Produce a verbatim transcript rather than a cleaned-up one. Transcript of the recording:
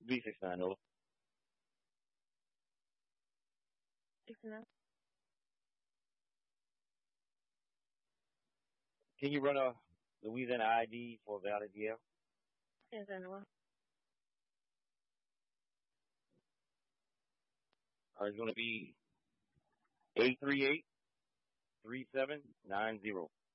B six nine, over. sixty-nine. Can you run a Louisiana I D for Valley D L? Yes, I know. Uh, it's going to be eight three eight, three seven nine zero.